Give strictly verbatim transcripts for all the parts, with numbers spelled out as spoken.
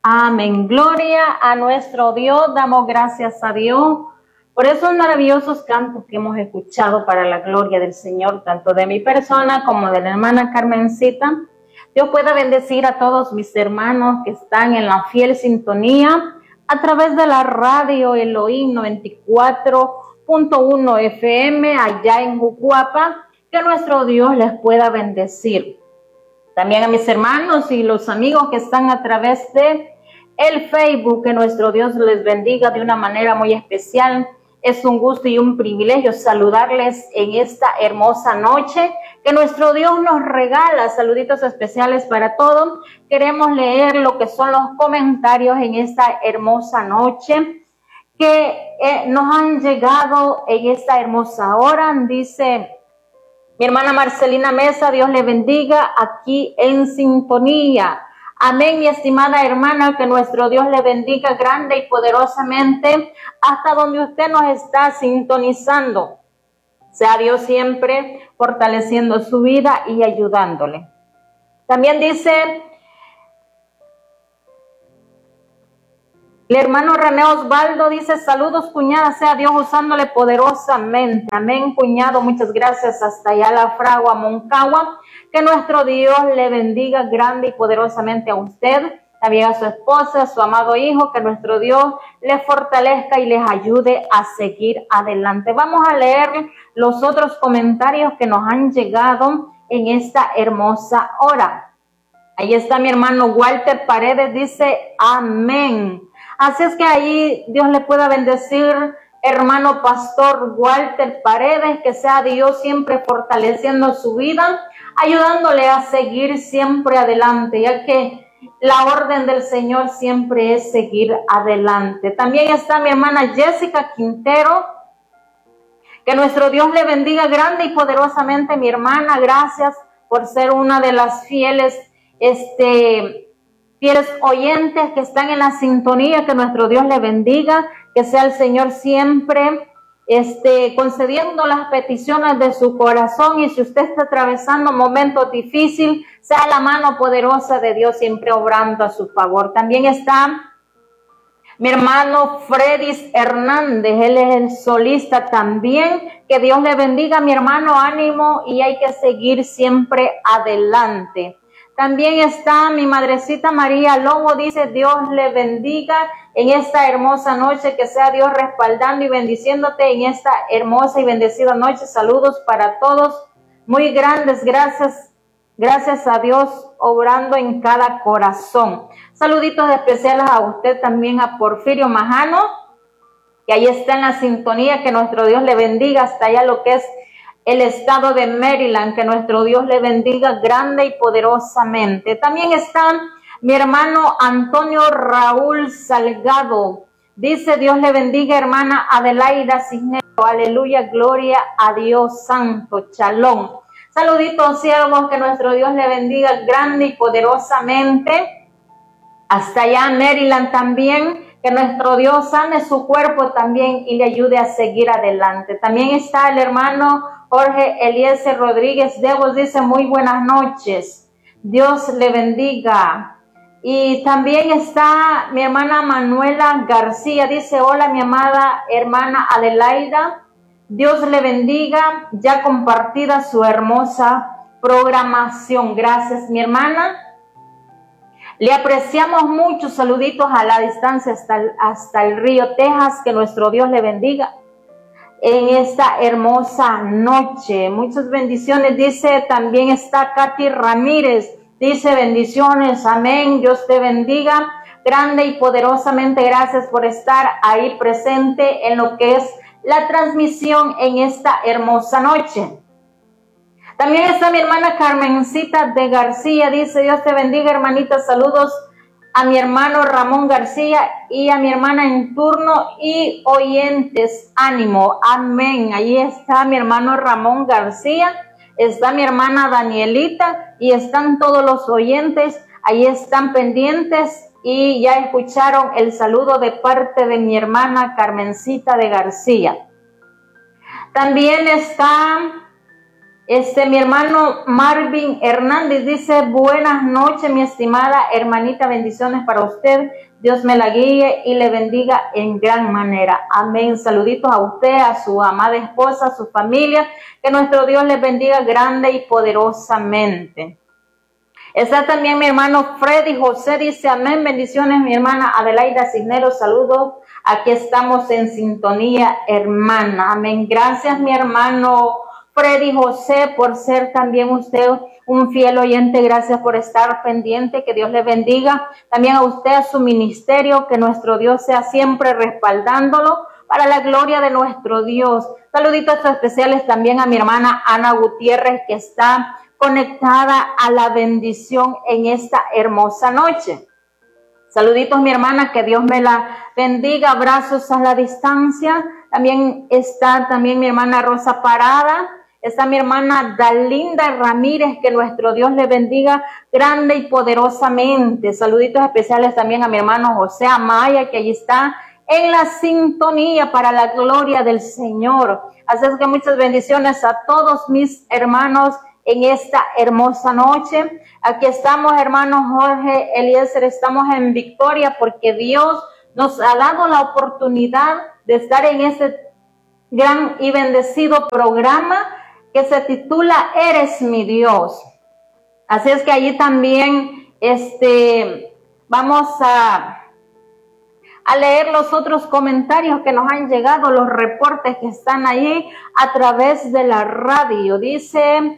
Amén. Gloria a nuestro Dios. Damos gracias a Dios por esos maravillosos cantos que hemos escuchado para la gloria del Señor, tanto de mi persona como de la hermana Carmencita. Dios pueda bendecir a todos mis hermanos que están en la fiel sintonía a través de la radio Elohim noventa y cuatro punto uno F M allá en Jucuapa. Que nuestro Dios les pueda bendecir. También a mis hermanos y los amigos que están a través de el Facebook, que nuestro Dios les bendiga de una manera muy especial. Es un gusto y un privilegio saludarles en esta hermosa noche que nuestro Dios nos regala. Saluditos especiales para todos. Queremos leer lo que son los comentarios en esta hermosa noche que eh, nos han llegado en esta hermosa hora. Dice mi hermana Marcelina Mesa, Dios le bendiga aquí en sintonía. Amén, mi estimada hermana, que nuestro Dios le bendiga grande y poderosamente hasta donde usted nos está sintonizando. Sea Dios siempre fortaleciendo su vida y ayudándole. También dice el hermano René Osvaldo, dice saludos cuñada, sea Dios usándole poderosamente. Amén, cuñado, muchas gracias hasta allá la Fragua, Moncagua. Que nuestro Dios le bendiga grande y poderosamente a usted, también a su esposa, a su amado hijo, que nuestro Dios les fortalezca y les ayude a seguir adelante. Vamos a leer los otros comentarios que nos han llegado en esta hermosa hora. Ahí está mi hermano Walter Paredes, dice amén. Así es que ahí Dios le pueda bendecir, hermano pastor Walter Paredes, que sea Dios siempre fortaleciendo su vida, ayudándole a seguir siempre adelante, ya que la orden del Señor siempre es seguir adelante. También está mi hermana Jessica Quintero, que nuestro Dios le bendiga grande y poderosamente, mi hermana, gracias por ser una de las fieles, este... fieles oyentes que están en la sintonía, que nuestro Dios le bendiga, que sea el Señor siempre este, concediendo las peticiones de su corazón, y si usted está atravesando momentos difíciles, sea la mano poderosa de Dios siempre obrando a su favor. También está mi hermano Fredis Hernández, él es el solista también, que Dios le bendiga, mi hermano, ánimo, y hay que seguir siempre adelante. También está mi madrecita María Lobo, dice Dios le bendiga en esta hermosa noche, que sea Dios respaldando y bendiciéndote en esta hermosa y bendecida noche. Saludos para todos, muy grandes, gracias, gracias a Dios obrando en cada corazón. Saluditos especiales a usted también, a Porfirio Majano, que ahí está en la sintonía, que nuestro Dios le bendiga hasta allá lo que es el estado de Maryland, que nuestro Dios le bendiga grande y poderosamente. También está mi hermano Antonio Raúl Salgado, dice Dios le bendiga, hermana Adelaida Cisnero, aleluya, gloria a Dios santo, shalom. Saluditos siervos, que nuestro Dios le bendiga grande y poderosamente hasta allá Maryland también, que nuestro Dios sane su cuerpo también y le ayude a seguir adelante. También está el hermano Jorge Eliezer Rodríguez Devos, dice muy buenas noches, Dios le bendiga. Y también está mi hermana Manuela García, dice hola mi amada hermana Adelaida, Dios le bendiga, ya compartida su hermosa programación. Gracias mi hermana, le apreciamos mucho. Saluditos a la distancia hasta el, hasta el Río, Texas, que nuestro Dios le bendiga en esta hermosa noche. Muchas bendiciones. Dice también está Katy Ramírez, dice bendiciones, amén, Dios te bendiga grande y poderosamente. Gracias por estar ahí presente en lo que es la transmisión en esta hermosa noche. También está mi hermana Carmencita de García, dice Dios te bendiga, hermanita, saludos a mi hermano Ramón García y a mi hermana en turno y oyentes, ánimo, amén. Ahí está mi hermano Ramón García, está mi hermana Danielita y están todos los oyentes, ahí están pendientes y ya escucharon el saludo de parte de mi hermana Carmencita de García. También está Este, mi hermano Marvin Hernández dice, buenas noches, mi estimada hermanita, bendiciones para usted. Dios me la guíe y le bendiga en gran manera. Amén. Saluditos a usted, a su amada esposa, a su familia. Que nuestro Dios les bendiga grande y poderosamente. Está también mi hermano Freddy José, dice, amén, bendiciones, mi hermana Adelaida Cisneros, saludos. Aquí estamos en sintonía, hermana. Amén. Gracias, mi hermano Freddy José, por ser también usted un fiel oyente. Gracias por estar pendiente. Que Dios le bendiga. También a usted, a su ministerio. Que nuestro Dios sea siempre respaldándolo para la gloria de nuestro Dios. Saluditos especiales también a mi hermana Ana Gutiérrez, que está conectada a la bendición en esta hermosa noche. Saluditos, mi hermana, que Dios me la bendiga. Abrazos a la distancia. También está también mi hermana Rosa Parada. Está mi hermana Dalinda Ramírez, que nuestro Dios le bendiga grande y poderosamente. Saluditos especiales también a mi hermano José Amaya, que allí está en la sintonía para la gloria del Señor. Así es que muchas bendiciones a todos mis hermanos en esta hermosa noche. Aquí estamos, hermano Jorge Eliezer, estamos en victoria porque Dios nos ha dado la oportunidad de estar en este gran y bendecido programa que se titula Eres mi Dios. Así es que allí también este, vamos a, a leer los otros comentarios que nos han llegado, los reportes que están allí a través de la radio. Dice...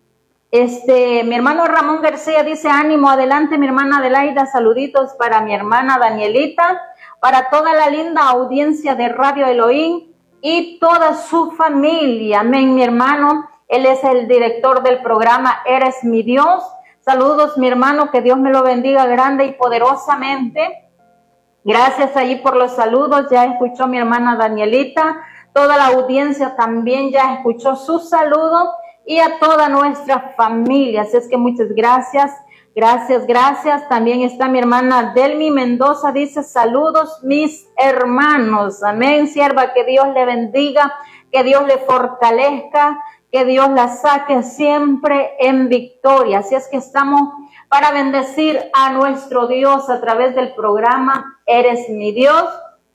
Este, mi hermano Ramón García dice, ánimo, adelante, mi hermana Adelaida, saluditos para mi hermana Danielita, para toda la linda audiencia de Radio Elohim y toda su familia. Amén, mi hermano. Él es el director del programa Eres mi Dios. Saludos, mi hermano, que Dios me lo bendiga grande y poderosamente. Gracias allí por los saludos. Ya escuchó mi hermana Danielita. Toda la audiencia también ya escuchó su saludo. Y a toda nuestra familia. Así es que muchas gracias, gracias, gracias. También está mi hermana Delmi Mendoza, dice, saludos mis hermanos. Amén, sierva, que Dios le bendiga, que Dios le fortalezca, que Dios la saque siempre en victoria. Así es que estamos para bendecir a nuestro Dios a través del programa Eres mi Dios,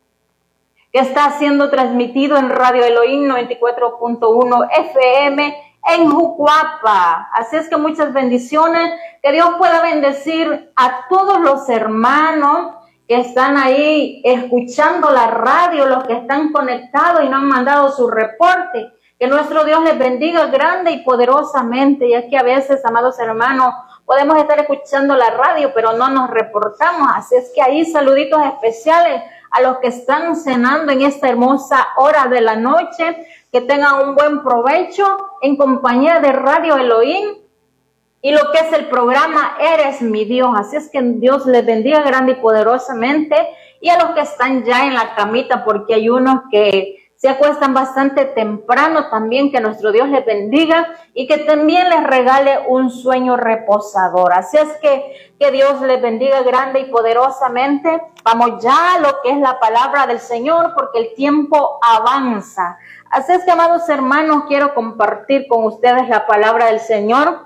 que está siendo transmitido en Radio Elohim noventa y cuatro punto uno F M en Jucuapa. Así es que muchas bendiciones, que Dios pueda bendecir a todos los hermanos que están ahí escuchando la radio, los que están conectados y no han mandado su reporte. Que nuestro Dios les bendiga grande y poderosamente, ya que a veces, amados hermanos, podemos estar escuchando la radio, pero no nos reportamos. Así es que ahí saluditos especiales a los que están cenando en esta hermosa hora de la noche. Que tengan un buen provecho en compañía de Radio Elohim y lo que es el programa Eres mi Dios. Así es que Dios les bendiga grande y poderosamente. Y a los que están ya en la camita, porque hay unos que se acuestan bastante temprano también, que nuestro Dios les bendiga y que también les regale un sueño reposador. Así es que que Dios les bendiga grande y poderosamente. Vamos ya a lo que es la palabra del Señor, porque el tiempo avanza. Así es que, amados hermanos, quiero compartir con ustedes la palabra del Señor.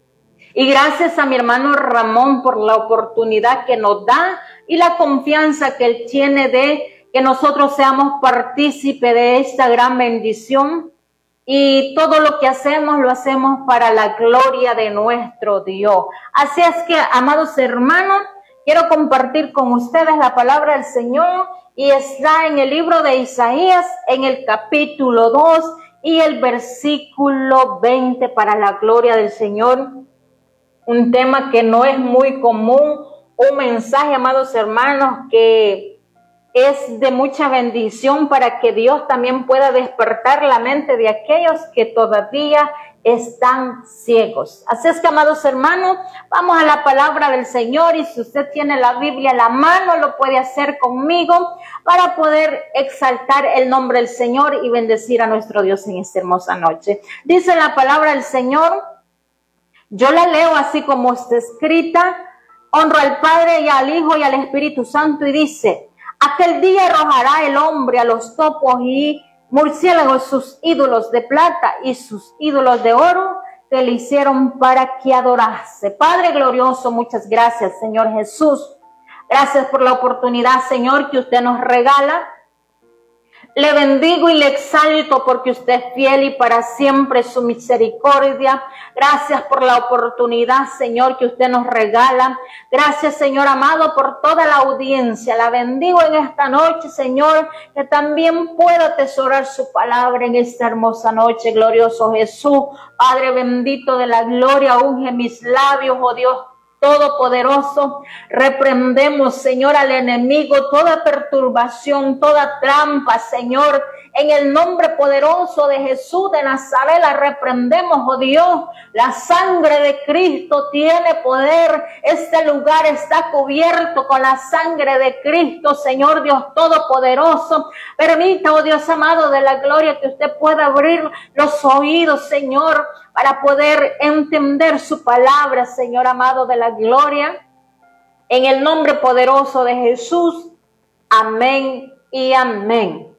Y gracias a mi hermano Ramón por la oportunidad que nos da y la confianza que él tiene de que nosotros seamos partícipe de esta gran bendición. Y todo lo que hacemos, lo hacemos para la gloria de nuestro Dios. Así es que, amados hermanos, quiero compartir con ustedes la palabra del Señor. Y está en el libro de Isaías, en el capítulo dos y el versículo veinte, para la gloria del Señor. Un tema que no es muy común, un mensaje, amados hermanos, que es de mucha bendición para que Dios también pueda despertar la mente de aquellos que todavía están ciegos. Así es que, amados hermanos, vamos a la palabra del Señor, y si usted tiene la Biblia a la mano, lo puede hacer conmigo para poder exaltar el nombre del Señor y bendecir a nuestro Dios en esta hermosa noche. Dice la palabra del Señor, yo la leo así como está escrita: honro al Padre y al Hijo y al Espíritu Santo, y dice: aquel día arrojará el hombre a los topos y murciélagos, sus ídolos de plata y sus ídolos de oro que le hicieron para que adorase. Padre glorioso, muchas gracias, Señor Jesús. Gracias por la oportunidad, Señor, que usted nos regala. Le bendigo y le exalto porque usted es fiel y para siempre su misericordia. Gracias por la oportunidad, Señor, que usted nos regala. Gracias, Señor amado, por toda la audiencia. La bendigo en esta noche, Señor, que también pueda atesorar su palabra en esta hermosa noche, glorioso Jesús. Padre bendito de la gloria, unge mis labios, oh Dios Todopoderoso. Reprendemos, Señor, al enemigo, toda perturbación, toda trampa, Señor, en el nombre poderoso de Jesús de Nazaret la reprendemos, oh Dios. La sangre de Cristo tiene poder. Este lugar está cubierto con la sangre de Cristo, Señor Dios Todopoderoso. Permita, oh Dios amado de la gloria, que usted pueda abrir los oídos, Señor, para poder entender su palabra, Señor amado de la gloria. En el nombre poderoso de Jesús. Amén y amén.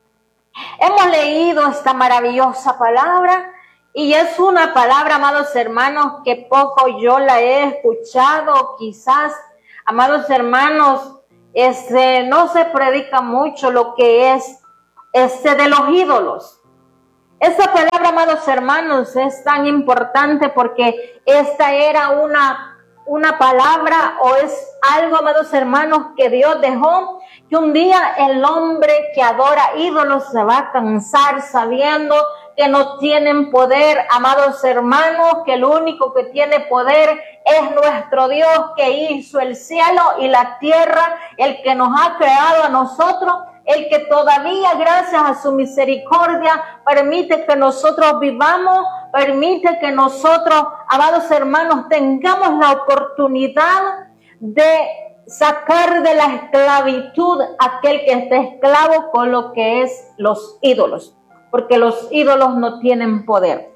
Hemos leído esta maravillosa palabra y es una palabra, amados hermanos, que poco yo la he escuchado. Quizás, amados hermanos, este, no se predica mucho lo que es este de los ídolos. Esta palabra, amados hermanos, es tan importante porque esta era una, una palabra o es algo, amados hermanos, que Dios dejó, que un día el hombre que adora ídolos se va a cansar sabiendo que no tienen poder, amados hermanos, que el único que tiene poder es nuestro Dios que hizo el cielo y la tierra, el que nos ha creado a nosotros, el que todavía, gracias a su misericordia, permite que nosotros vivamos, permite que nosotros, amados hermanos, tengamos la oportunidad de sacar de la esclavitud a aquel que está esclavo con lo que es los ídolos, porque los ídolos no tienen poder.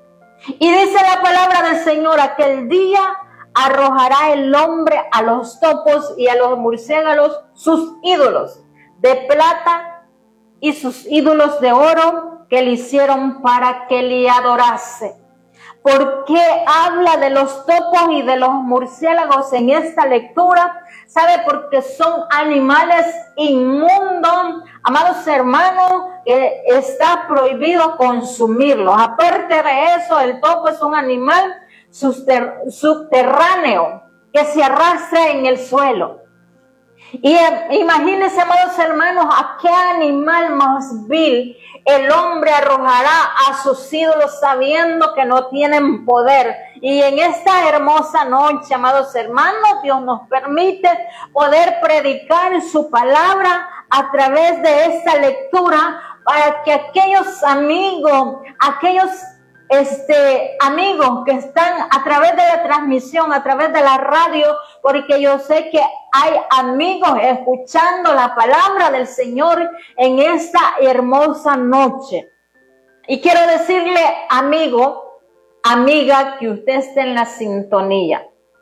Y dice la palabra del Señor, aquel día arrojará el hombre a los topos y a los murciélagos sus ídolos de plata y sus ídolos de oro que le hicieron para que le adorase. ¿Por qué habla de los topos y de los murciélagos en esta lectura? ¿Sabe? Porque son animales inmundos, amados hermanos, que está prohibido consumirlos. Aparte de eso, el topo es un animal subterráneo que se arrastra en el suelo. Y imagínense, amados hermanos, a qué animal más vil el hombre arrojará a sus ídolos sabiendo que no tienen poder. Y en esta hermosa noche, amados hermanos, Dios nos permite poder predicar su palabra a través de esta lectura para que aquellos amigos, aquellos Este, amigos que están a través de la transmisión, a través de la radio, porque yo sé que hay amigos escuchando la palabra del Señor en esta hermosa noche. Y quiero decirle, amigo, amiga, que usted esté en la sintonía.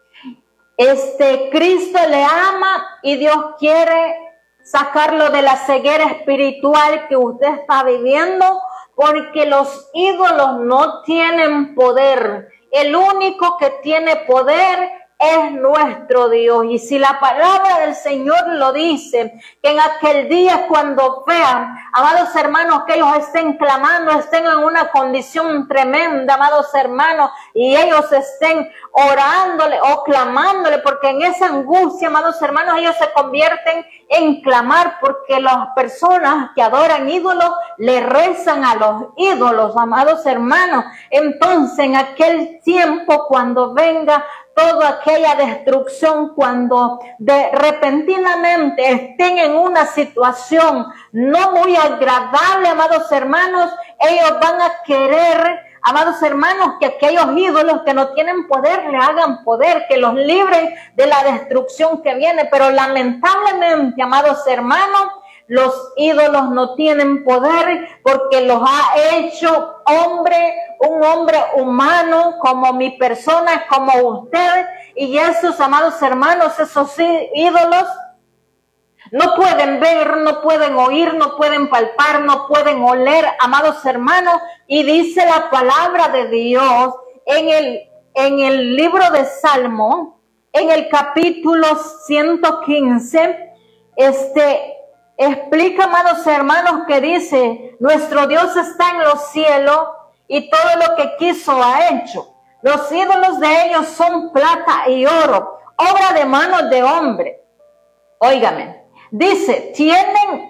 Este, Cristo le ama y Dios quiere sacarlo de la ceguera espiritual que usted está viviendo, porque los ídolos no tienen poder. El único que tiene poder es nuestro Dios. Y si la palabra del Señor lo dice, que en aquel día cuando vean, amados hermanos, que ellos estén clamando, estén en una condición tremenda, amados hermanos, y ellos estén orándole o clamándole, porque en esa angustia, amados hermanos, ellos se convierten en clamar, porque las personas que adoran ídolos le rezan a los ídolos, amados hermanos. Entonces, en aquel tiempo, cuando venga toda aquella destrucción, cuando de repentinamente estén en una situación no muy agradable, amados hermanos, ellos van a querer, amados hermanos, que aquellos ídolos que no tienen poder le hagan poder, que los libren de la destrucción que viene. Pero lamentablemente, amados hermanos, los ídolos no tienen poder porque los ha hecho hombre, un hombre humano como mi persona, como usted. Y esos, amados hermanos, esos ídolos No pueden ver, no pueden oír, no pueden palpar, no pueden oler, amados hermanos. Y dice la palabra de Dios en el, en el libro de Salmo, en el capítulo ciento quince, este, explica, amados hermanos, que dice, nuestro Dios está en los cielos y todo lo que quiso ha hecho. Los ídolos de ellos son plata y oro, obra de manos de hombre. Óigame. Dice, tienen,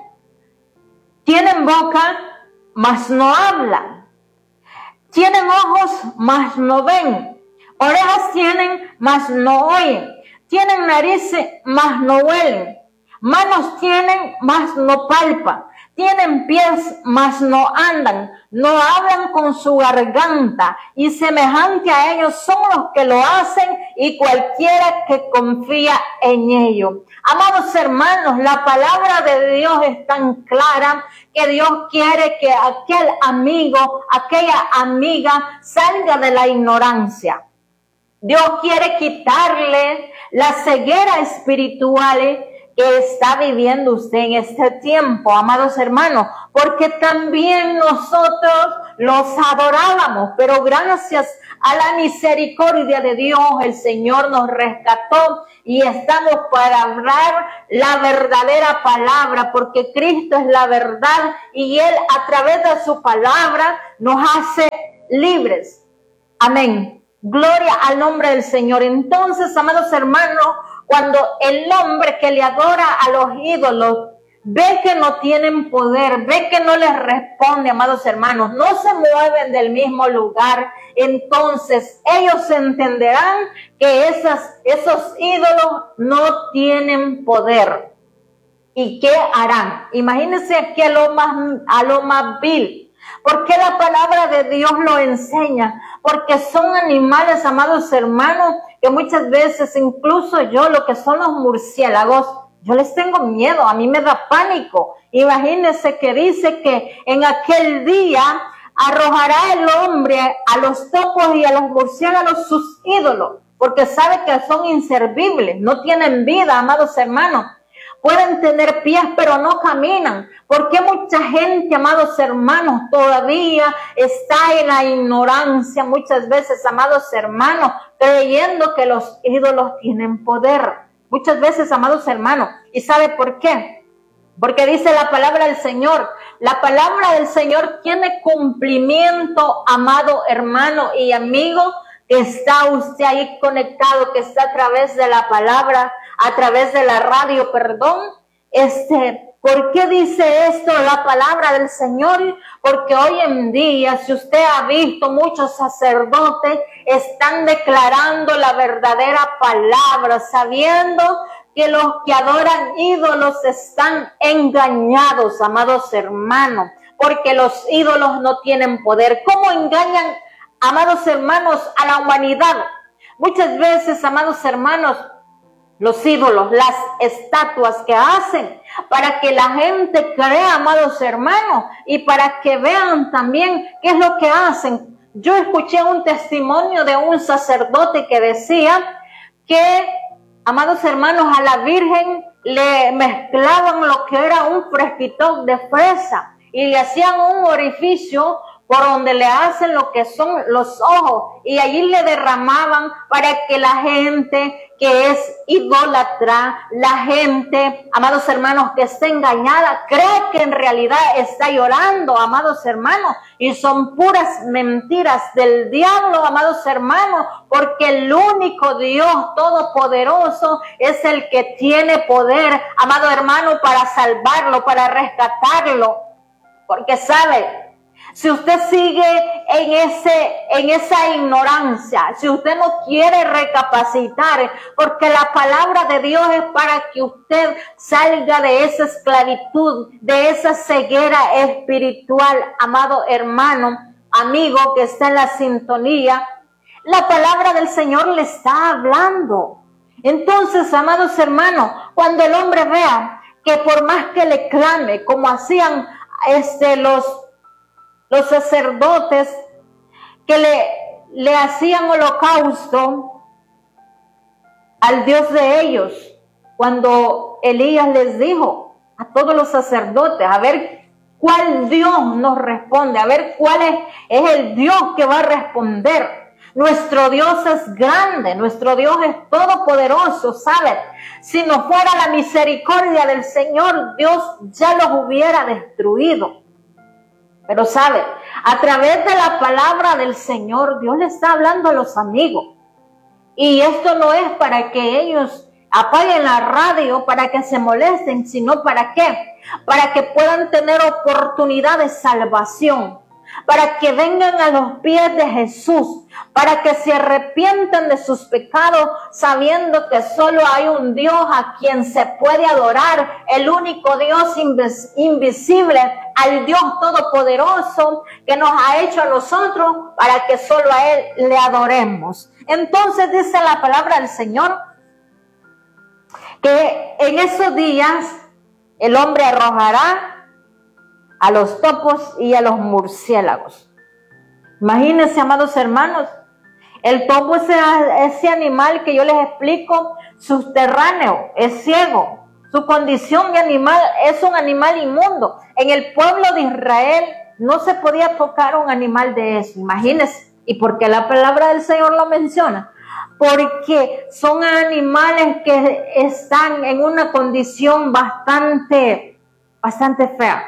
tienen boca, mas no hablan. Tienen ojos, mas no ven. Orejas tienen, mas no oyen. Tienen narices, mas no huelen. Manos tienen, mas no palpan. Tienen pies, mas no andan. No hablan con su garganta. Y semejante a ellos son los que lo hacen y cualquiera que confía en ellos. Amados hermanos, la palabra de Dios es tan clara que Dios quiere que aquel amigo, aquella amiga salga de la ignorancia. Dios quiere quitarle la ceguera espiritual que está viviendo usted en este tiempo, amados hermanos, porque también nosotros los adorábamos, pero gracias a la misericordia de Dios, el Señor nos rescató y estamos para hablar la verdadera palabra, porque Cristo es la verdad y Él a través de su palabra nos hace libres. Amén. Gloria al nombre del Señor. Entonces, amados hermanos, cuando el hombre que le adora a los ídolos ve que no tienen poder, ve que no les responde, amados hermanos, no se mueven del mismo lugar, entonces ellos entenderán que esas, esos ídolos no tienen poder. ¿Y qué harán? Imagínense aquí a lo más, a lo más vil. ¿Por qué la palabra de Dios lo enseña? Porque son animales, amados hermanos, que muchas veces, incluso yo, lo que son los murciélagos, yo les tengo miedo, a mí me da pánico. Imagínense que dice que en aquel día arrojará el hombre a los topos y a los murciélagos sus ídolos, porque sabe que son inservibles, no tienen vida, amados hermanos. Pueden tener pies, pero no caminan. ¿Por qué mucha gente, amados hermanos, todavía está en la ignorancia? Muchas veces, amados hermanos, creyendo que los ídolos tienen poder. Muchas veces, amados hermanos. ¿Y sabe por qué? Porque dice la palabra del Señor. La palabra del Señor tiene cumplimiento, amado hermano y amigo, que está usted ahí conectado, que está a través de la palabra, a través de la radio, perdón. Este, ¿por qué dice esto la palabra del Señor? Porque hoy en día, si usted ha visto, muchos sacerdotes están declarando la verdadera palabra, sabiendo que los que adoran ídolos están engañados, amados hermanos, porque los ídolos no tienen poder. ¿Cómo engañan, amados hermanos, a la humanidad? Muchas veces, amados hermanos, los ídolos, las estatuas que hacen para que la gente crea, amados hermanos, y para que vean también qué es lo que hacen. Yo escuché un testimonio de un sacerdote que decía que, amados hermanos, a la Virgen le mezclaban lo que era un fresquito de fresa y le hacían un orificio por donde le hacen lo que son los ojos, y allí le derramaban para que la gente que es idólatra, la gente, amados hermanos, que está engañada, crea que en realidad está llorando, amados hermanos, y son puras mentiras del diablo, amados hermanos, porque el único Dios todopoderoso es el que tiene poder, amado hermano, para salvarlo, para rescatarlo, porque sabe, si usted sigue en ese, en esa ignorancia, si usted no quiere recapacitar, porque la palabra de Dios es para que usted salga de esa esclavitud, de esa ceguera espiritual, amado hermano, amigo que está en la sintonía, la palabra del Señor le está hablando. Entonces, amados hermanos, cuando el hombre vea que por más que le clame, como hacían este, los Los sacerdotes que le, le hacían holocausto al Dios de ellos, cuando Elías les dijo a todos los sacerdotes, a ver cuál Dios nos responde, a ver cuál es, es el Dios que va a responder. Nuestro Dios es grande, nuestro Dios es todopoderoso, ¿sabe? Si no fuera la misericordia del Señor, Dios ya los hubiera destruido. Pero ¿sabe? A través de la palabra del Señor, Dios le está hablando a los amigos. Y esto no es para que ellos apaguen la radio, para que se molesten, sino para qué? Para que puedan tener oportunidad de salvación, para que vengan a los pies de Jesús, para que se arrepientan de sus pecados, sabiendo que solo hay un Dios a quien se puede adorar, el único Dios invis- invisible, al Dios todopoderoso que nos ha hecho a nosotros para que solo a Él le adoremos. Entonces dice la palabra del Señor que en esos días el hombre arrojará a los topos y a los murciélagos. Imagínense, amados hermanos, el topo es ese animal que yo les explico, subterráneo, es ciego. Su condición de animal es un animal inmundo. En el pueblo de Israel no se podía tocar un animal de eso, imagínense. ¿Y por qué la palabra del Señor lo menciona? Porque son animales que están en una condición bastante, bastante fea.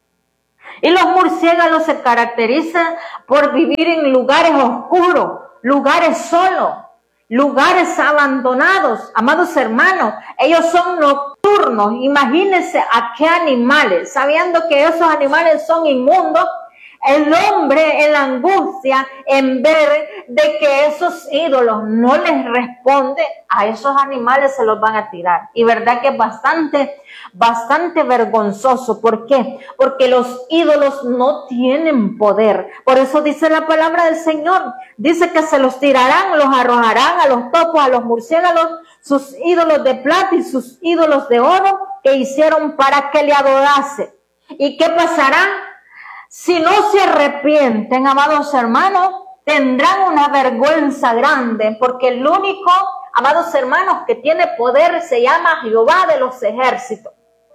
Y los murciélagos se caracterizan por vivir en lugares oscuros, lugares solos, lugares abandonados. Amados hermanos, ellos son nocturnos. Imagínense a qué animales, sabiendo que esos animales son inmundos, el hombre en la angustia, en ver de que esos ídolos no les responden, a esos animales se los van a tirar. Y verdad que es bastante, bastante vergonzoso. ¿Por qué? Porque los ídolos no tienen poder. Por eso dice la palabra del Señor. Dice que se los tirarán, los arrojarán a los topos, a los murciélagos, sus ídolos de plata y sus ídolos de oro que hicieron para que le adorase. ¿Y qué pasará? Si no se arrepienten, amados hermanos, tendrán una vergüenza grande, porque el único, amados hermanos, que tiene poder se llama Jehová de los ejércitos.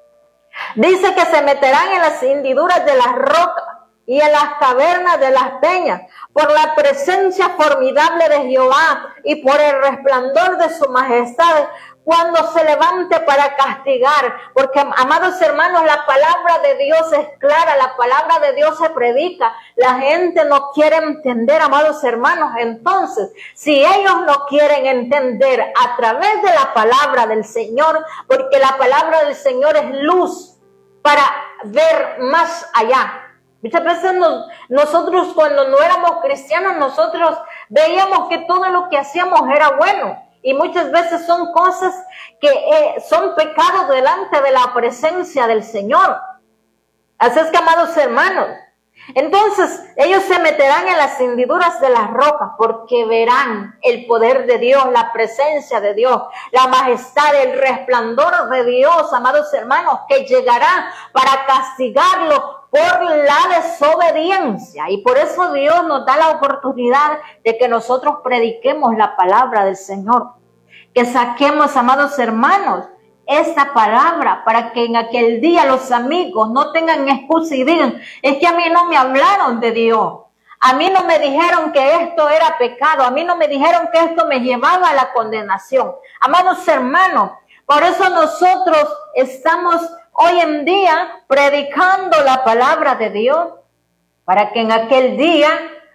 Dice que se meterán en las hendiduras de las rocas y en las cavernas de las peñas, por la presencia formidable de Jehová y por el resplandor de su majestad, cuando se levante para castigar. Porque, amados hermanos, la palabra de Dios es clara, la palabra de Dios se predica, la gente no quiere entender, amados hermanos. Entonces, si ellos no quieren entender a través de la palabra del Señor, porque la palabra del Señor es luz para ver más allá. Muchas veces nos, nosotros cuando no éramos cristianos, nosotros veíamos que todo lo que hacíamos era bueno. Y muchas veces son cosas que eh, son pecados delante de la presencia del Señor. Así es que, amados hermanos, entonces ellos se meterán en las hendiduras de las rocas porque verán el poder de Dios, la presencia de Dios, la majestad, el resplandor de Dios, amados hermanos, que llegará para castigarlo por la desobediencia. Y por eso Dios nos da la oportunidad de que nosotros prediquemos la palabra del Señor, que saquemos, amados hermanos, esta palabra para que en aquel día los amigos no tengan excusa y digan, es que a mí no me hablaron de Dios, a mí no me dijeron que esto era pecado, a mí no me dijeron que esto me llevaba a la condenación. Amados hermanos, por eso nosotros estamos hoy en día predicando la palabra de Dios, para que en aquel día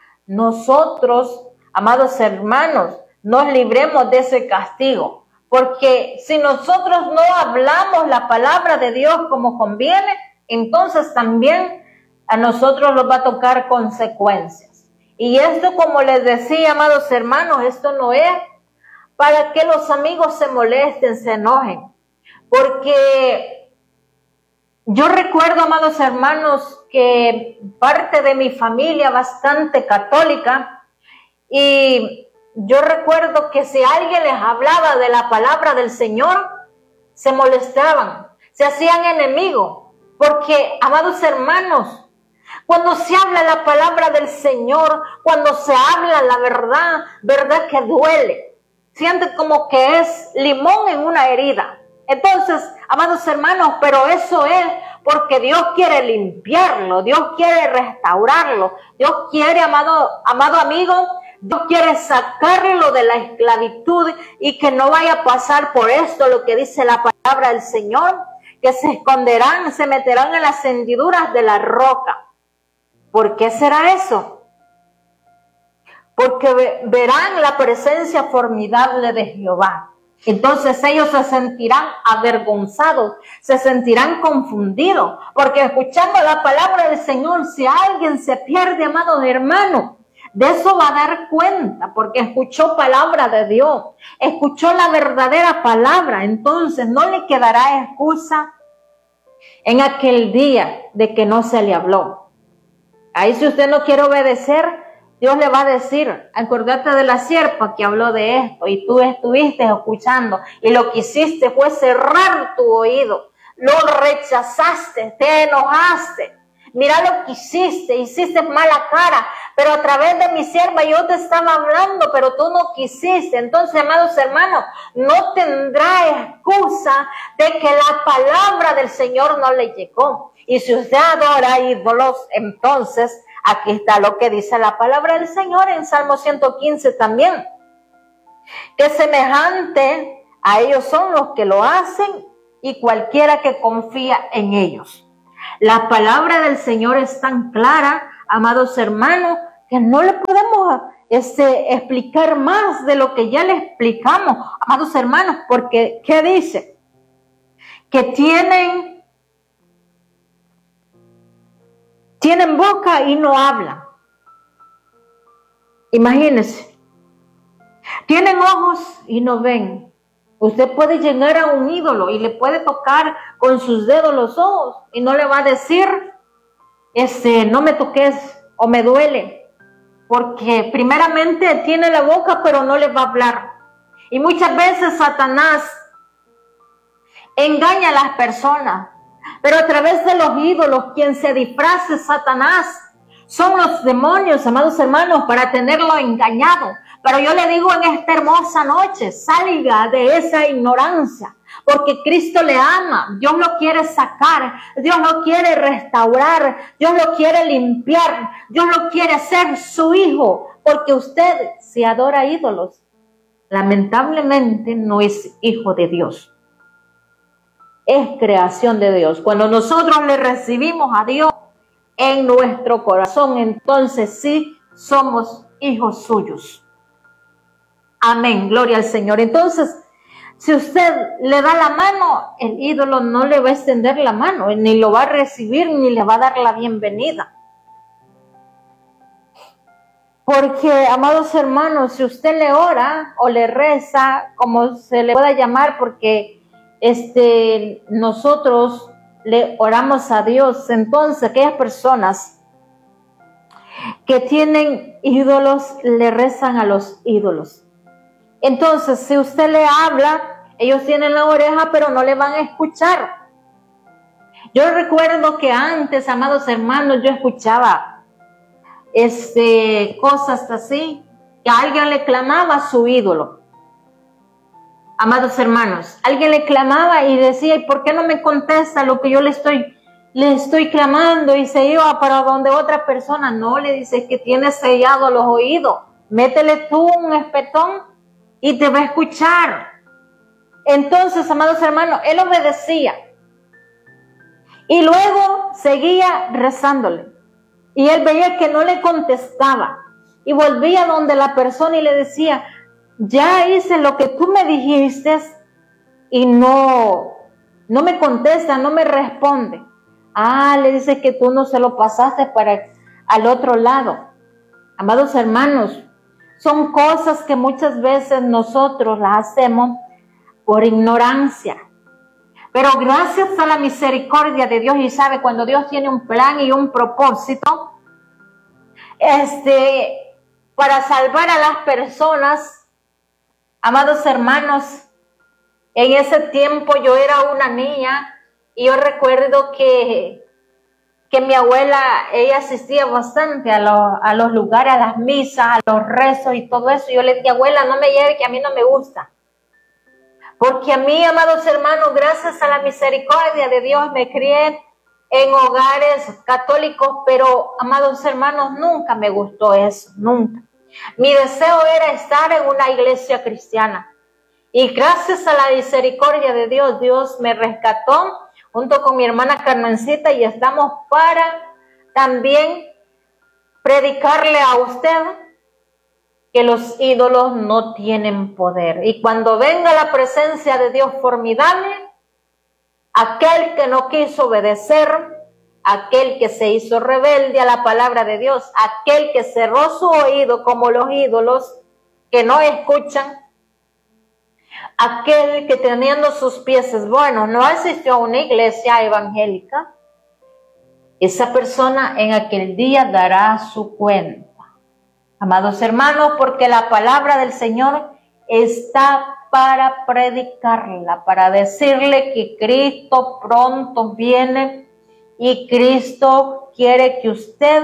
nosotros, amados hermanos, nos libremos de ese castigo. Porque si nosotros no hablamos la palabra de Dios como conviene, entonces también a nosotros nos va a tocar consecuencias. Y esto, como les decía, amados hermanos, esto no es para que los amigos se molesten, se enojen. Porque yo recuerdo, amados hermanos, que parte de mi familia bastante católica, y yo recuerdo que si alguien les hablaba de la palabra del Señor, se molestaban, se hacían enemigos, porque, amados hermanos, cuando se habla la palabra del Señor, cuando se habla la verdad, verdad que duele, siente como que es limón en una herida. Entonces, amados hermanos, pero eso es porque Dios quiere limpiarlo, Dios quiere restaurarlo, Dios quiere, amado, amado amigo, Dios quiere sacarlo de la esclavitud y que no vaya a pasar por esto, lo que dice la palabra del Señor, que se esconderán, se meterán en las hendiduras de la roca. ¿Por qué será eso? Porque verán la presencia formidable de Jehová. Entonces ellos se sentirán avergonzados, se sentirán confundidos, porque escuchando la palabra del Señor, si alguien se pierde, amados hermanos, de eso va a dar cuenta, porque escuchó palabra de Dios, escuchó la verdadera palabra, entonces no le quedará excusa en aquel día de que no se le habló. Ahí si usted no quiere obedecer, Dios le va a decir, acordate de la sierva que habló de esto y tú estuviste escuchando y lo que hiciste fue cerrar tu oído, lo rechazaste, te enojaste, mira lo que hiciste, hiciste mala cara, pero a través de mi sierva yo te estaba hablando, pero tú no quisiste. Entonces, amados hermanos, no tendrá excusa de que la palabra del Señor no le llegó. Y si usted adora ídolos, entonces aquí está lo que dice la palabra del Señor en Salmo ciento quince también, que semejante a ellos son los que lo hacen y cualquiera que confía en ellos. La palabra del Señor es tan clara, amados hermanos, que no le podemos este, explicar más de lo que ya le explicamos, amados hermanos, porque ¿qué dice? Que tienen Tienen boca y no hablan. Imagínense. Tienen ojos y no ven. Usted puede llegar a un ídolo y le puede tocar con sus dedos los ojos y no le va a decir, este, no me toques o me duele. Porque primeramente tiene la boca pero no le va a hablar. Y muchas veces Satanás engaña a las personas. Pero a través de los ídolos, quien se disfraza es Satanás. Son los demonios, amados hermanos, para tenerlo engañado. Pero yo le digo en esta hermosa noche, salga de esa ignorancia, porque Cristo le ama, Dios lo quiere sacar, Dios lo quiere restaurar, Dios lo quiere limpiar, Dios lo quiere hacer su hijo, porque usted, si adora ídolos, lamentablemente no es hijo de Dios. Es creación de Dios. Cuando nosotros le recibimos a Dios en nuestro corazón, entonces sí somos hijos suyos. Amén, gloria al Señor. Entonces, si usted le da la mano, el ídolo no le va a extender la mano, ni lo va a recibir, ni le va a dar la bienvenida. Porque, amados hermanos, si usted le ora o le reza, como se le pueda llamar, porque Este, nosotros le oramos a Dios, entonces aquellas personas que tienen ídolos le rezan a los ídolos. Entonces, si usted le habla, ellos tienen la oreja, pero no le van a escuchar. Yo recuerdo que antes, amados hermanos, yo escuchaba este, cosas así, que alguien le clamaba a su ídolo. Amados hermanos, alguien le clamaba y decía, ¿y por qué no me contesta lo que yo le estoy, le estoy clamando? Y se iba para donde otra persona. No, le dice que tiene sellado los oídos. Métele tú un espetón y te va a escuchar. Entonces, amados hermanos, él obedecía. Y luego seguía rezándole. Y él veía que no le contestaba. Y volvía donde la persona y le decía, ya hice lo que tú me dijiste y no, no me contesta, no me responde. Ah, le dice que tú no se lo pasaste para al otro lado. Amados hermanos, son cosas que muchas veces nosotros las hacemos por ignorancia. Pero gracias a la misericordia de Dios, y sabe, cuando Dios tiene un plan y un propósito, este, para salvar a las personas. Amados hermanos, en ese tiempo yo era una niña y yo recuerdo que, que mi abuela, ella asistía bastante a, lo, a los lugares, a las misas, a los rezos y todo eso. Yo le dije, abuela, no me lleve que a mí no me gusta. Porque a mí, amados hermanos, gracias a la misericordia de Dios, me crié en hogares católicos, pero, amados hermanos, nunca me gustó eso, nunca. Mi deseo era estar en una iglesia cristiana. Y gracias a la misericordia de Dios, Dios me rescató junto con mi hermana Carmencita y estamos para también predicarle a usted que los ídolos no tienen poder. Y cuando venga la presencia de Dios formidable, aquel que no quiso obedecer, aquel que se hizo rebelde a la palabra de Dios, aquel que cerró su oído como los ídolos que no escuchan, aquel que teniendo sus pies buenos no asistió a una iglesia evangélica, esa persona en aquel día dará su cuenta. Amados hermanos, porque la palabra del Señor está para predicarla, para decirle que Cristo pronto viene y Cristo quiere que usted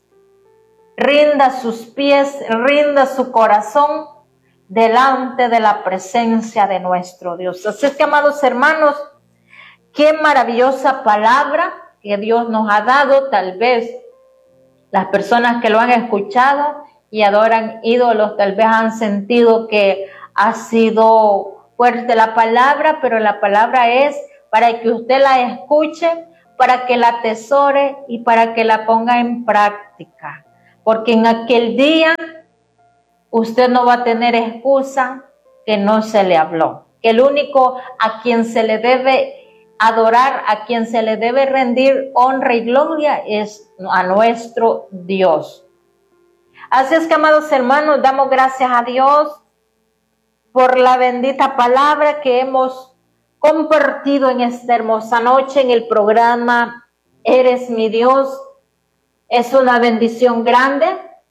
rinda sus pies, rinda su corazón delante de la presencia de nuestro Dios. Así es que, amados hermanos, qué maravillosa palabra que Dios nos ha dado. Tal vez las personas que lo han escuchado y adoran ídolos, tal vez han sentido que ha sido fuerte la palabra, pero la palabra es para que usted la escuche, para que la atesore y para que la ponga en práctica. Porque en aquel día usted no va a tener excusa que no se le habló. Que el único a quien se le debe adorar, a quien se le debe rendir honra y gloria es a nuestro Dios. Así es que, amados hermanos, damos gracias a Dios por la bendita palabra que hemos compartido en esta hermosa noche en el programa Eres mi Dios. Es una bendición grande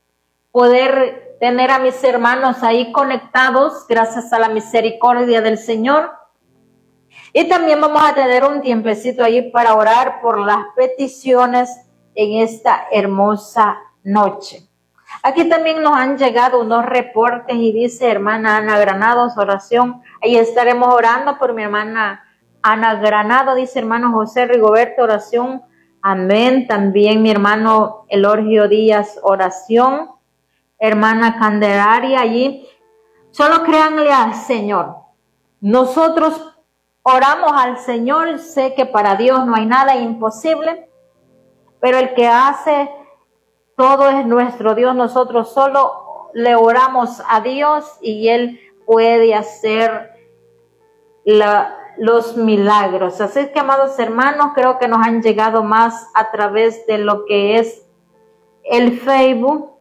poder tener a mis hermanos ahí conectados gracias a la misericordia del Señor. Y también vamos a tener un tiempecito ahí para orar por las peticiones en esta hermosa noche. Aquí también nos han llegado unos reportes y dice hermana Ana Granados, oración. Ahí estaremos orando por mi hermana Ana Granado, dice hermano José Rigoberto, oración. Amén. También mi hermano Elorgio Díaz, oración. Hermana Candelaria allí. Solo créanle al Señor. Nosotros oramos al Señor. Sé que para Dios no hay nada imposible, pero el que hace todo es nuestro Dios. Nosotros solo le oramos a Dios y Él puede hacer la, los milagros. Así que, amados hermanos, creo que nos han llegado más a través de lo que es el Facebook.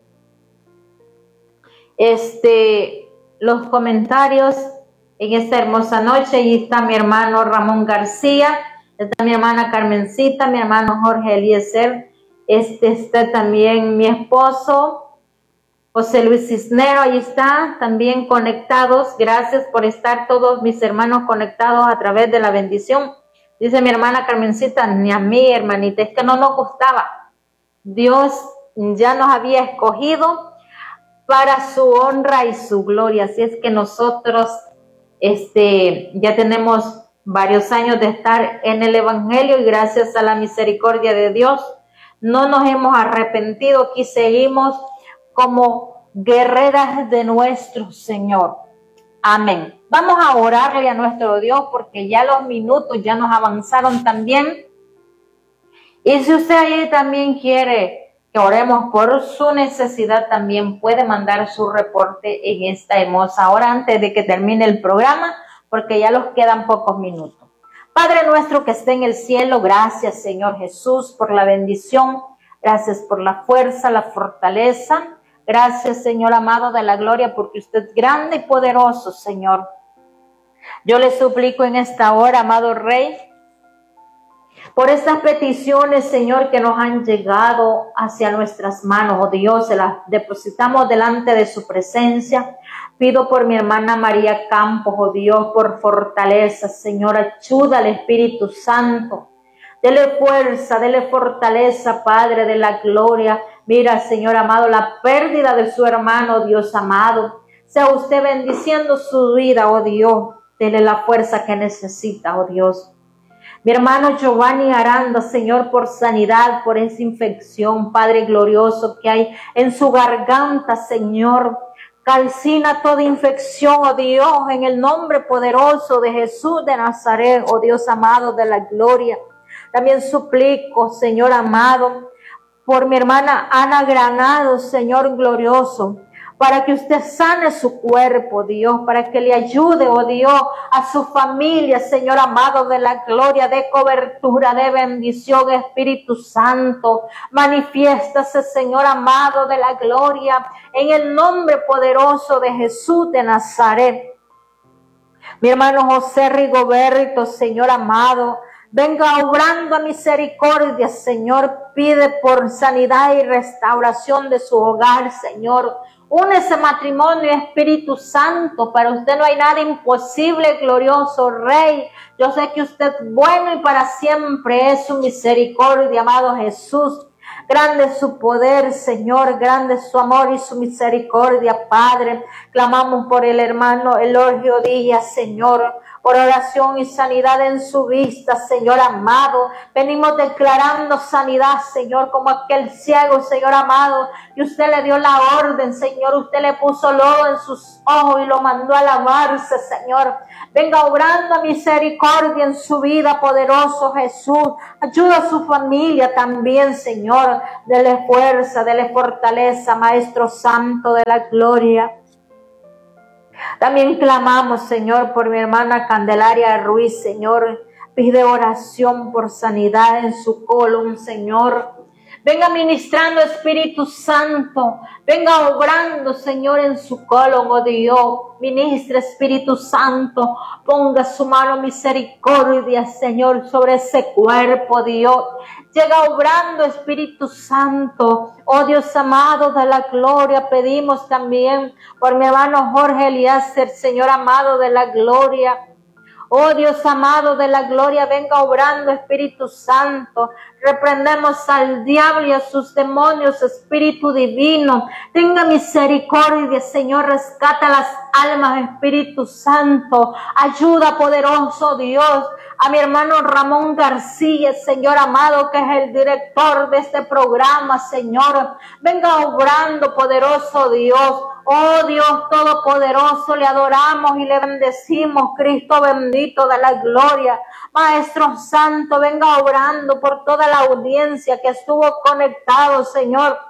Este, los comentarios en esta hermosa noche. Ahí está mi hermano Ramón García, está mi hermana Carmencita, mi hermano Jorge Eliezer. Este está también mi esposo, José Luis Cisnero, ahí está, también conectados. Gracias por estar todos mis hermanos conectados a través de la bendición. Dice mi hermana Carmencita, ni a mí, hermanita, es que no nos gustaba. Dios ya nos había escogido para su honra y su gloria. Así es que nosotros este, ya tenemos varios años de estar en el Evangelio y gracias a la misericordia de Dios no nos hemos arrepentido. Aquí seguimos como guerreras de nuestro Señor. Amén. Vamos a orarle a nuestro Dios porque ya los minutos ya nos avanzaron también. Y si usted ahí también quiere que oremos por su necesidad, también puede mandar su reporte en esta hermosa hora antes de que termine el programa, porque ya los quedan pocos minutos. Padre nuestro que esté en el cielo, gracias Señor Jesús por la bendición, gracias por la fuerza, la fortaleza, gracias Señor amado de la gloria, porque usted es grande y poderoso, Señor. Yo le suplico en esta hora, amado Rey, por estas peticiones, Señor, que nos han llegado hacia nuestras manos, oh Dios, se las depositamos delante de su presencia. Pido por mi hermana María Campos, oh Dios, por fortaleza, Señor, ayuda al Espíritu Santo. Dele fuerza, dele fortaleza, Padre de la gloria. Mira, Señor amado, la pérdida de su hermano, Dios amado. Sea usted bendiciendo su vida, oh Dios. Dele la fuerza que necesita, oh Dios. Mi hermano Giovanni Aranda, Señor, por sanidad, por esa infección, Padre glorioso, que hay en su garganta, Señor. Calcina toda infección, oh Dios, en el nombre poderoso de Jesús de Nazaret, oh Dios amado de la gloria. También suplico, Señor amado, por mi hermana Ana Granado, Señor glorioso, para que usted sane su cuerpo, Dios, para que le ayude, oh Dios, a su familia, Señor amado de la gloria, de cobertura, de bendición, Espíritu Santo. Manifiéstase, Señor amado de la gloria, en el nombre poderoso de Jesús de Nazaret. Mi hermano José Rigoberto, Señor amado, venga obrando a misericordia, Señor, pide por sanidad y restauración de su hogar, Señor. Une ese matrimonio, Espíritu Santo. Para usted no hay nada imposible, glorioso Rey. Yo sé que usted es bueno y para siempre es su misericordia, amado Jesús. Grande es su poder, Señor, grande es su amor y su misericordia, Padre. Clamamos por el hermano Elogio Díaz, Señor, por oración y sanidad en su vista, Señor amado. Venimos declarando sanidad, Señor, como aquel ciego, Señor amado, y usted le dio la orden, Señor. Usted le puso lodo en sus ojos y lo mandó a lavarse, Señor. Venga obrando a misericordia en su vida, poderoso Jesús. Ayuda a su familia también, Señor. Dele fuerza, dele fortaleza, Maestro Santo de la gloria. También clamamos, Señor, por mi hermana Candelaria Ruiz, Señor. Pide oración por sanidad en su colon, Señor. Venga ministrando, Espíritu Santo. Venga obrando, Señor, en su colon, oh Dios. Ministra, Espíritu Santo. Ponga su mano misericordia, Señor, sobre ese cuerpo, Dios. Llega obrando, Espíritu Santo. Oh Dios amado de la gloria, pedimos también por mi hermano Jorge Eliezer, Señor amado de la gloria. Oh Dios amado de la gloria, venga obrando, Espíritu Santo. Reprendemos al diablo y a sus demonios, Espíritu divino. Tenga misericordia, Señor, rescata las almas, Espíritu Santo. Ayuda, poderoso Dios, a mi hermano Ramón García, Señor amado, que es el director de este programa, Señor. Venga obrando, poderoso Dios. Oh Dios Todopoderoso, le adoramos y le bendecimos, Cristo bendito de la gloria. Maestro Santo, venga obrando por toda la audiencia que estuvo conectado, Señor,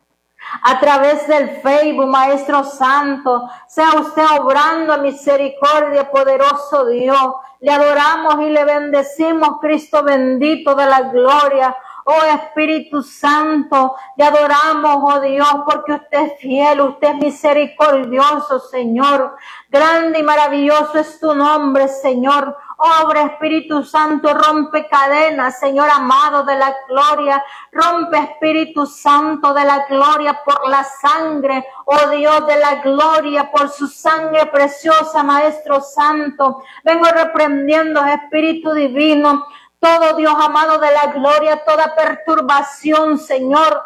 a través del Facebook, Maestro Santo. Sea usted obrando a misericordia, poderoso Dios. Le adoramos y le bendecimos, Cristo bendito de la gloria. Oh Espíritu Santo, le adoramos, oh Dios, porque usted es fiel, usted es misericordioso, Señor. Grande y maravilloso es tu nombre, Señor. Obra, Espíritu Santo, rompe cadenas, Señor amado de la gloria. Rompe, Espíritu Santo de la gloria, por la sangre, oh Dios de la gloria, por su sangre preciosa, Maestro Santo. Vengo reprendiendo, Espíritu divino, todo, Dios amado de la gloria, toda perturbación, Señor.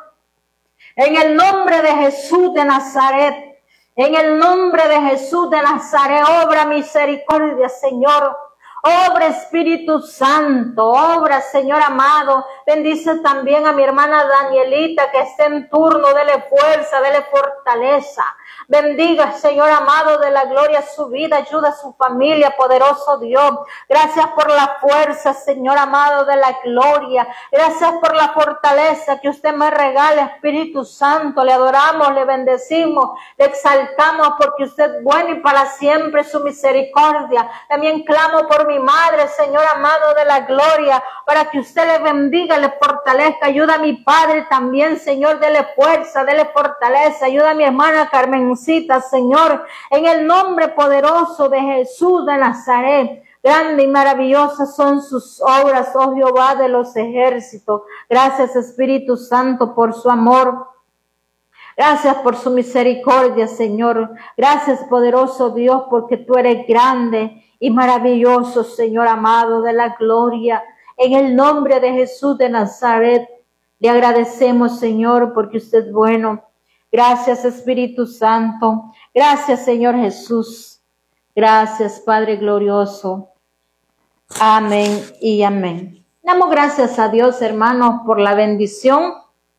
En el nombre de Jesús de Nazaret, en el nombre de Jesús de Nazaret, obra misericordia, Señor. Obra, Espíritu Santo, obra, Señor amado. Bendice también a mi hermana Danielita, que está en turno. Dele fuerza, dele fortaleza. Bendiga, Señor amado de la gloria, su vida. Ayuda a su familia, poderoso Dios. Gracias por la fuerza, Señor amado de la gloria. Gracias por la fortaleza que usted me regala, Espíritu Santo. Le adoramos, le bendecimos, le exaltamos, porque usted es bueno y para siempre su misericordia. También clamo por mi madre, Señor amado de la gloria, para que usted le bendiga, le fortalezca. Ayuda a mi padre también, Señor, dele fuerza, dele fortaleza. Ayuda a mi hermana Carmencita, Señor, en el nombre poderoso de Jesús de Nazaret. Grande y maravillosa son sus obras, oh Jehová de los ejércitos. Gracias, Espíritu Santo, por su amor. Gracias por su misericordia, Señor. Gracias, poderoso Dios, porque tú eres grande y maravilloso, Señor amado de la gloria. En el nombre de Jesús de Nazaret, le agradecemos, Señor, porque usted es bueno. Gracias, Espíritu Santo. Gracias, Señor Jesús. Gracias, Padre glorioso. Amén y amén. Damos gracias a Dios, hermanos, por la bendición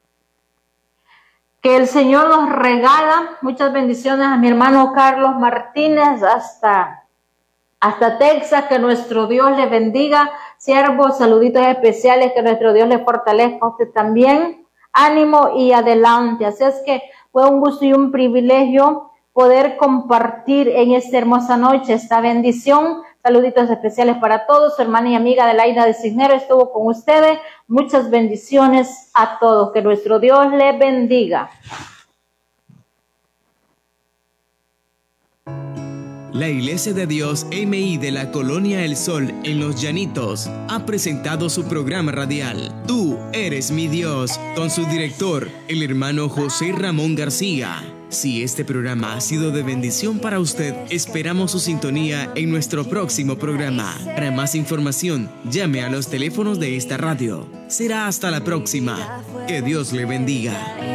que el Señor nos regala. Muchas bendiciones a mi hermano Carlos Martínez hasta, hasta Texas. Que nuestro Dios le bendiga. Siervos, saluditos especiales. Que nuestro Dios le fortalezca a usted también. Ánimo y adelante. Así es que fue un gusto y un privilegio poder compartir en esta hermosa noche esta bendición. Saluditos especiales para todos. Su hermana y amiga Adelaida de Cisneros estuvo con ustedes. Muchas bendiciones a todos. Que nuestro Dios les bendiga. La Iglesia de Dios M I de la Colonia El Sol en Los Llanitos ha presentado su programa radial Tú eres mi Dios, con su director, el hermano José Ramón García. Si este programa ha sido de bendición para usted, esperamos su sintonía en nuestro próximo programa. Para más información, llame a los teléfonos de esta radio. Será hasta la próxima. Que Dios le bendiga.